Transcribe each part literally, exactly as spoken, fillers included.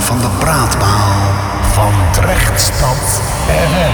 van de praatpaal van Drechtstad F M.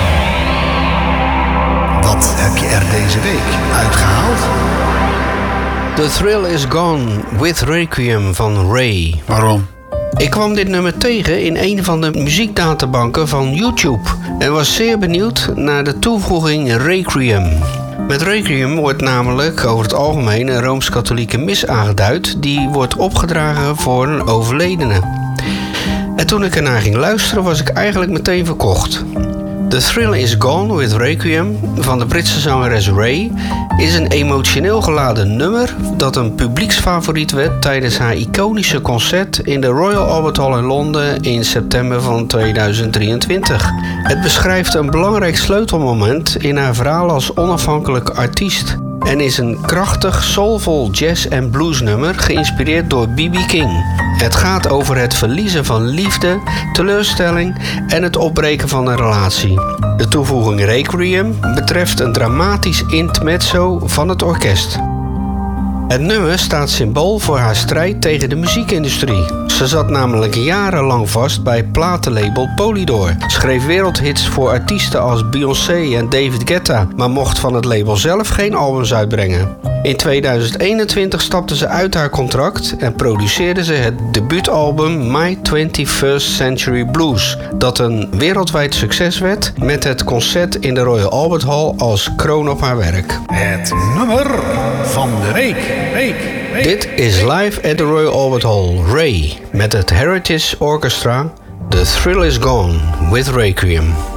Wat heb je er deze week uitgehaald? The Thrill Is Gone with Requiem van Ray. Waarom? Ik kwam dit nummer tegen in een van de muziekdatabanken van YouTube en was zeer benieuwd naar de toevoeging Requiem. Met Requiem wordt namelijk over het algemeen een Rooms-Katholieke mis aangeduid die wordt opgedragen voor een overledene. En toen ik ernaar ging luisteren was ik eigenlijk meteen verkocht. The Thrill Is Gone with Requiem van de Britse zangeres Ray is een emotioneel geladen nummer dat een publieksfavoriet werd tijdens haar iconische concert in de Royal Albert Hall in Londen in september van tweeduizend drieëntwintig. Het beschrijft een belangrijk sleutelmoment in haar verhaal als onafhankelijk artiest en is een krachtig, soulvol jazz- en bluesnummer geïnspireerd door B B King. Het gaat over het verliezen van liefde, teleurstelling en het opbreken van een relatie. De toevoeging Requiem betreft een dramatisch intermezzo van het orkest. Het nummer staat symbool voor haar strijd tegen de muziekindustrie. Ze zat namelijk jarenlang vast bij platenlabel Polydor, schreef wereldhits voor artiesten als Beyoncé en David Guetta, maar mocht van het label zelf geen albums uitbrengen. In tweeduizend eenentwintig stapte ze uit haar contract en produceerde ze het debuutalbum My twenty-first Century Blues, dat een wereldwijd succes werd met het concert in de Royal Albert Hall als kroon op haar werk. Het nummer van de week. week, week Dit is live at the Royal Albert Hall, Ray, met het Heritage Orchestra, The Thrill Is Gone with Requiem.